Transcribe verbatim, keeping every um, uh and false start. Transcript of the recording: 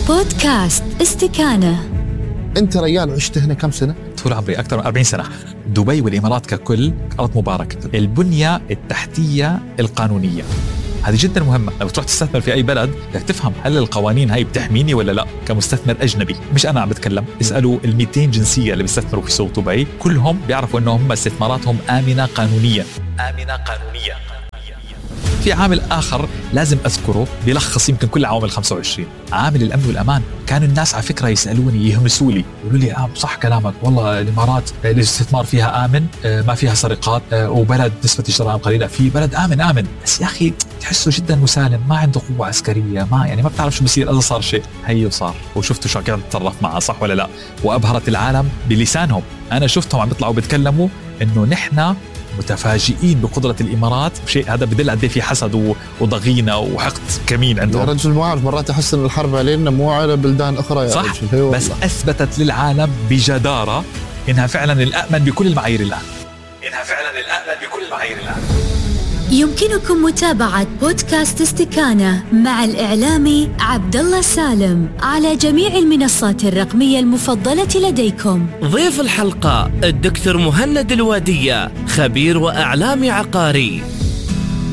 بودكاست استكانة. أنت ريال عشت هنا كم سنة؟ طول عمري أكثر من أربعين سنة. دبي والإمارات ككل أرض مباركة. البنية التحتية القانونية هذه جدا مهمة. لو تروح تستثمر في أي بلد بدك تفهم هل القوانين هاي بتحميني ولا لا كمستثمر أجنبي. مش أنا عم بتكلم، اسألوا المئتين جنسية اللي بيستثمروا في سوق دبي، كلهم بيعرفوا أنهم استثماراتهم آمنة قانونيا. آمنة قانونيا. في عامل آخر لازم أذكره بيلخص يمكن كل عوامل خمسة وعشرين، عامل الأمن والأمان. كانوا الناس على فكرة يسألوني يهمسوا لي يقولوا لي آه صح كلامك، والله الإمارات الاستثمار فيها آمن، ما فيها سرقات، وبلد نسبة الجرائم قليلة، في بلد آمن آمن بس يا أخي تحسه جدا مسالم، ما عنده قوة عسكرية، ما يعني ما بتعرف شو بصير إذا صار شيء. هي وصار، وشفتوا شو كيف تصرف معه، صح ولا لا؟ وأبهرت العالم بلسانهم. أنا شفتهم عم بيطلعوا بيتكلموا إنه نحن متفاجئين بقدرة الإمارات. شيء هذا بدل قد ايه في حسد وضغينة وحقد كمين عندهم. يا رجل ما أعرف، مرات أحس إن الحرب علينا مو على بلدان أخرى يا صح رجل. بس أثبتت للعالم بجدارة إنها فعلا الأأمن بكل المعايير الآن. إنها فعلا الأأمن بكل المعايير الآن. يمكنكم متابعة بودكاست استكانة مع الإعلامي عبد الله سالم على جميع المنصات الرقمية المفضلة لديكم. ضيف الحلقة الدكتور مهند الوادية، خبير وإعلامي عقاري.